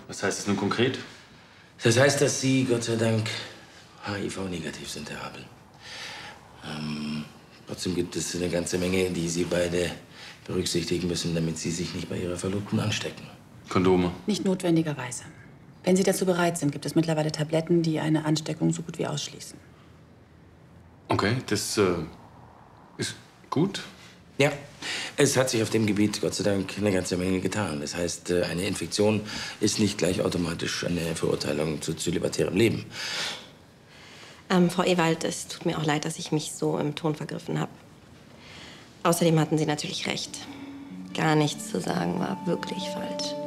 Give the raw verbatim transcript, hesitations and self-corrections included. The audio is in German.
Was heißt das nun konkret? Das heißt, dass Sie, Gott sei Dank, H I V-negativ sind, Herr Abel. Ähm, trotzdem gibt es eine ganze Menge, die Sie beide berücksichtigen müssen, damit Sie sich nicht bei Ihrer Verlobten anstecken. Kondome? Nicht notwendigerweise. Wenn Sie dazu bereit sind, gibt es mittlerweile Tabletten, die eine Ansteckung so gut wie ausschließen. Okay, das äh, ist gut. Ja, es hat sich auf dem Gebiet Gott sei Dank eine ganze Menge getan. Das heißt, eine Infektion ist nicht gleich automatisch eine Verurteilung zu zölibatärem Leben. Ähm, Frau Ewald, es tut mir auch leid, dass ich mich so im Ton vergriffen habe. Außerdem hatten Sie natürlich recht. Gar nichts zu sagen war wirklich falsch.